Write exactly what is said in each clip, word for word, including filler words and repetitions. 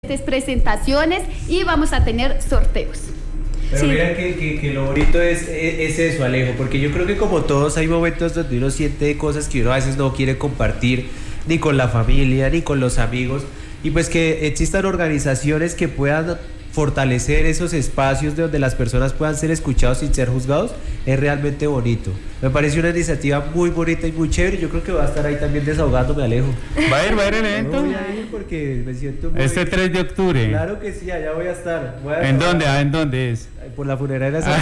diferentes presentaciones y vamos a tener sorteos. Pero Sí. mira que, que, que lo bonito es, es, es eso, Alejo, porque yo creo que como todos hay momentos donde uno siente cosas que uno a veces no quiere compartir ni con la familia, ni con los amigos, y pues que existan organizaciones que puedan fortalecer esos espacios de donde las personas puedan ser escuchados sin ser juzgados, es realmente bonito. Me parece una iniciativa muy bonita y muy chévere. Yo creo que va a estar ahí también desahogándome, Alejo. ¿Va a ir, va a ir el evento? Voy a ir porque me siento muy... Este tres de octubre. Claro que sí, allá voy a estar. Voy a ¿En estar- dónde? Ah, ¿en dónde es? Por la funeraria San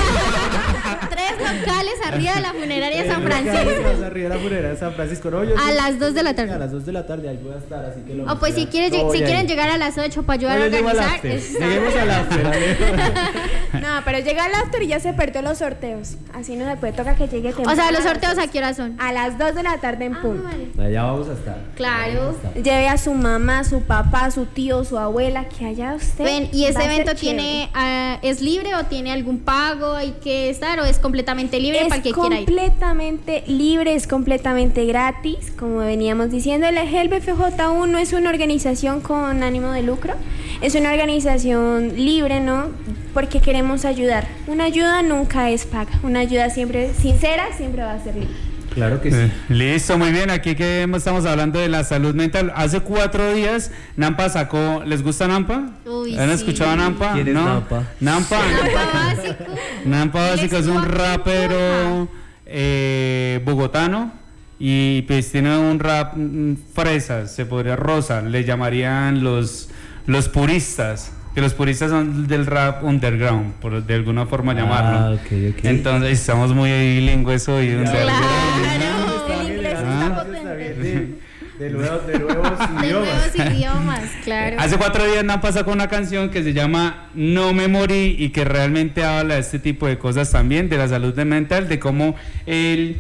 Tres locales arriba de la funeraria San Francisco. Francisco. Arriba de la funeraria San Francisco. No, yo A sí- las dos de la tarde. A las dos de la tarde ahí voy a estar, así que lo O pues si, quieres, no si voy a quieren ir. llegar a las ocho para ayudar No, a yo llego al organizar. after. está- Lleguemos al after, Alejo. No, pero llega el after y ya se perdió los sorteos. Así no se puede, toca que llegue temprano. O sea, los sorteos a qué hora son. A las dos de la tarde en Ah, punto. vale. Allá vamos a estar. Claro. Lleve a su mamá, su papá, su tío, su abuela, que allá usted. Ven, ¿y va ese a ser evento chévere. tiene ah, es libre o tiene algún pago? ¿Hay que estar o es completamente libre Es para el que quiera ir? completamente libre, es completamente gratis, como veníamos diciendo. El el B F J U no es una organización con ánimo de lucro, es una organización libre, ¿no? Porque queremos ayudar. Una ayuda nunca es paga, una ayuda siempre sincera, siempre va a ser libre. Claro que sí. Eh, Listo, muy bien. Aquí que estamos hablando de la salud mental. Hace cuatro días Nampa sacó. ¿Les gusta Nampa? Uy, ¿Han sí. escuchado a Nampa? ¿Quién es No. Nampa? Nampa. Nampa Básico. Nampa Básico es un Lex rapero eh, bogotano y pues tiene un rap mm, fresa, se podría rosa, le llamarían los los puristas, que los puristas son del rap underground, por de alguna forma llamarlo. Ah, ok, ok. Entonces estamos muy bilingües hoy. Ya, underground. Claro. Estaba El inglés generando está espacios potente. también De, de, nuevos, de nuevos De idiomas. nuevos idiomas, claro. Hace cuatro días Nampa sacó una canción que se llama No me morí y que realmente habla de este tipo de cosas también, de la salud mental, de cómo él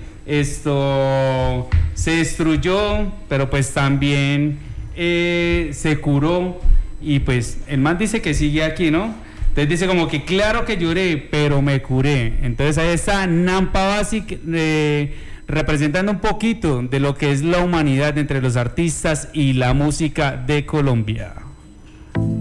esto se destruyó, pero pues también eh, se curó y pues el man dice que sigue aquí, ¿no? Entonces dice como que claro que lloré, pero me curé. Entonces ahí está Nampa Basic eh, representando un poquito de lo que es la humanidad entre los artistas y la música de Colombia.